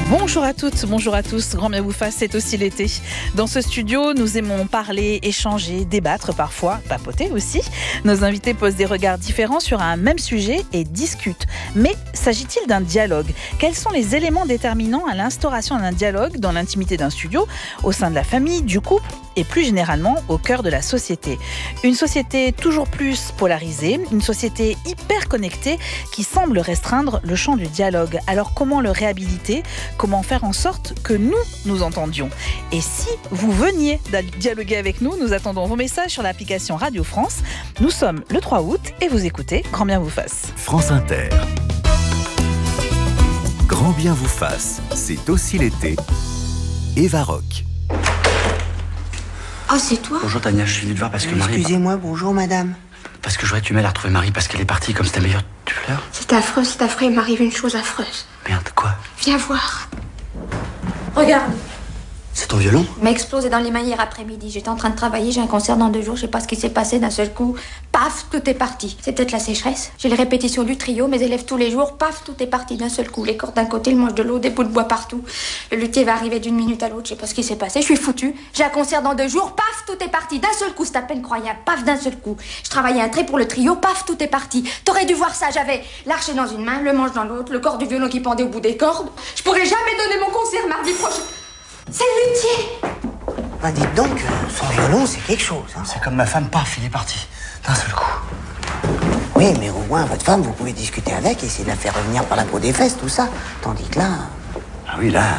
Bonjour à toutes, bonjour à tous, grand bien vous fasse, c'est aussi l'été. Dans ce studio, nous aimons parler, échanger, débattre parfois, papoter aussi. Nos invités posent des regards différents sur un même sujet et discutent. Mais s'agit-il d'un dialogue ? Quels sont les éléments déterminants à l'instauration d'un dialogue dans l'intimité d'un studio, au sein de la famille, du couple et plus généralement au cœur de la société ? Une société toujours plus polarisée, une société hyper connectée qui semble restreindre le champ du dialogue. Alors comment le réhabiliter ? Comment faire en sorte que nous entendions ? Et si vous veniez dialoguer avec nous, nous attendons vos messages sur l'application Radio France. Nous sommes le 3 août et vous écoutez Grand bien vous fasse. France Inter. Grand bien vous fasse, c'est aussi l'été. Eva Rock. Ah, c'est toi ? Bonjour Tania, je suis venu te voir parce que Marie... Excusez-moi, bonjour madame. Parce que j'aurais du mal à retrouver Marie parce qu'elle est partie comme c'était meilleur. Tu pleures ? C'est affreux, il m'arrive une chose affreuse. Merde, quoi ? Viens voir. Regarde. C'est ton violon ? Il m'a explosé dans les mains hier après-midi. J'étais en train de travailler, j'ai un concert dans 2 jours, je sais pas ce qui s'est passé d'un seul coup. Paf, tout est parti. C'est peut-être la sécheresse. J'ai les répétitions du trio, mes élèves tous les jours, paf, tout est parti d'un seul coup. Les cordes d'un côté, le manche de l'eau, des bouts de bois partout. Le luthier va arriver d'une minute à l'autre, je sais pas ce qui s'est passé, je suis foutue. J'ai un concert dans 2 jours, paf, tout est parti d'un seul coup, c'est à peine croyable, paf, d'un seul coup. Je travaillais un trait pour le trio, paf, tout est parti. T'aurais dû voir ça, j'avais l'archet dans une main, le manche dans l'autre, le corps du violon qui pendait au bout des cordes. Je pourrais jamais donner mon concert mardi prochain. C'est le luthier. Ben dites donc, son violon, c'est quelque chose. Hein. C'est comme ma femme, paf, il est parti. D'un seul coup. Oui, mais au moins, votre femme, vous pouvez discuter avec, essayer de la faire revenir par la peau des fesses, tout ça. Tandis que là... Ah oui, là...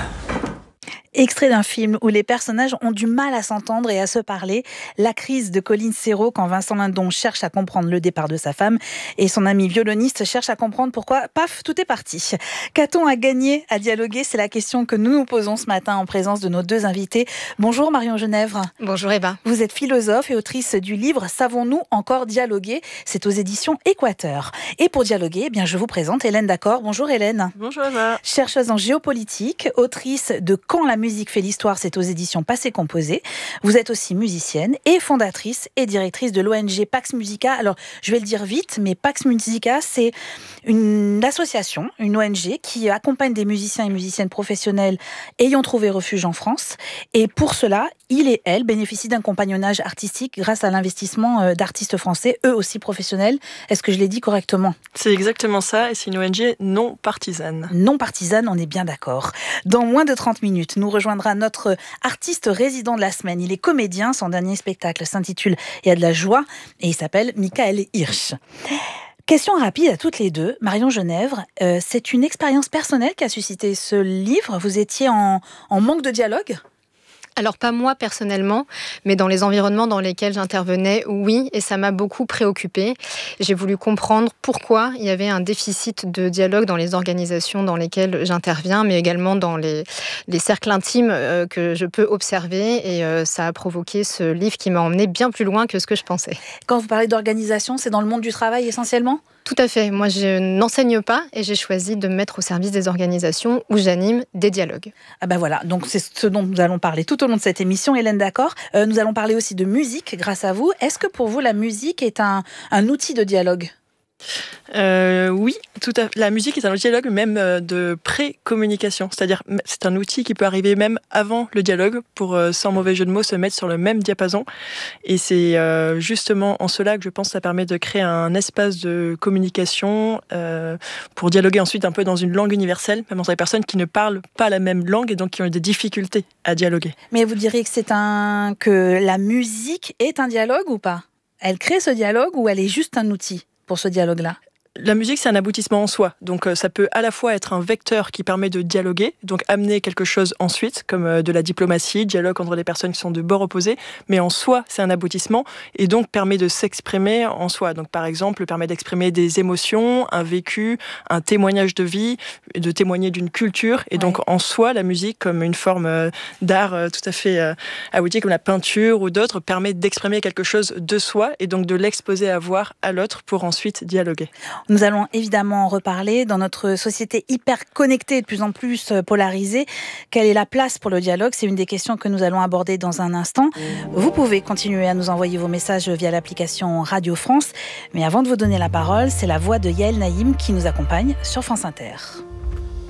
Extrait d'un film où les personnages ont du mal à s'entendre et à se parler. La crise de Colline Serrault quand Vincent Lindon cherche à comprendre le départ de sa femme et son ami violoniste cherche à comprendre pourquoi, paf, tout est parti. Qu'a-t-on à gagner à dialoguer ? C'est la question que nous nous posons ce matin en présence de nos 2 invités. Bonjour Marion Genèvre. Bonjour Eva. Vous êtes philosophe et autrice du livre « Savons-nous encore dialoguer ?» C'est aux éditions Équateur. Et pour dialoguer, eh bien, je vous présente Hélène D'accord. Bonjour Hélène. Bonjour Eva. Chercheuse en géopolitique, autrice de « Quand la musique fait l'histoire », c'est aux éditions Passé Composé. Vous êtes aussi musicienne et fondatrice et directrice de l'ONG Pax Musica. Alors, je vais le dire vite, mais Pax Musica, c'est une association, une ONG qui accompagne des musiciens et musiciennes professionnels ayant trouvé refuge en France. Et pour cela, il et elle bénéficient d'un compagnonnage artistique grâce à l'investissement d'artistes français, eux aussi professionnels. Est-ce que je l'ai dit correctement ? C'est exactement ça, et c'est une ONG non partisane. Non partisane, on est bien d'accord. Dans moins de 30 minutes, nous rejoindra notre artiste résident de la semaine. Il est comédien, son dernier spectacle s'intitule « Il y a de la joie » et il s'appelle Michael Hirsch. Question rapide à toutes les 2. Marion Genèvre, c'est une expérience personnelle qui a suscité ce livre. Vous étiez en manque de dialogue ? Alors pas moi personnellement, mais dans les environnements dans lesquels j'intervenais, oui, et ça m'a beaucoup préoccupée. J'ai voulu comprendre pourquoi il y avait un déficit de dialogue dans les organisations dans lesquelles j'interviens, mais également dans les cercles intimes que je peux observer, et ça a provoqué ce livre qui m'a emmené bien plus loin que ce que je pensais. Quand vous parlez d'organisation, c'est dans le monde du travail essentiellement ? Tout à fait. Moi, je n'enseigne pas et j'ai choisi de me mettre au service des organisations où j'anime des dialogues. Ah ben voilà, donc c'est ce dont nous allons parler tout au long de cette émission, Hélène D'accord. Nous allons parler aussi de musique grâce à vous. Est-ce que pour vous, la musique est un outil de dialogue ? Oui, la musique est un dialogue même de pré-communication, c'est-à-dire c'est un outil qui peut arriver même avant le dialogue pour, sans mauvais jeu de mots, se mettre sur le même diapason. Et c'est justement en cela que je pense que ça permet de créer un espace de communication pour dialoguer ensuite un peu dans une langue universelle, même entre les personnes qui ne parlent pas la même langue et donc qui ont des difficultés à dialoguer. Mais vous diriez que la musique est un dialogue ou pas ? Elle crée ce dialogue ou elle est juste un outil pour ce dialogue-là ? La musique, c'est un aboutissement en soi. Donc, ça peut à la fois être un vecteur qui permet de dialoguer, donc amener quelque chose ensuite, comme de la diplomatie, dialogue entre des personnes qui sont de bords opposés. Mais en soi, c'est un aboutissement et donc permet de s'exprimer en soi. Donc, par exemple, permet d'exprimer des émotions, un vécu, un témoignage de vie, de témoigner d'une culture. Et donc, en soi, la musique, comme une forme d'art tout à fait abouti, comme la peinture ou d'autres, permet d'exprimer quelque chose de soi et donc de l'exposer à voir à l'autre pour ensuite dialoguer. Nous allons évidemment en reparler dans notre société hyper connectée, de plus en plus polarisée. Quelle est la place pour le dialogue ? C'est une des questions que nous allons aborder dans un instant. Vous pouvez continuer à nous envoyer vos messages via l'application Radio France. Mais avant de vous donner la parole, c'est la voix de Yael Naïm qui nous accompagne sur France Inter.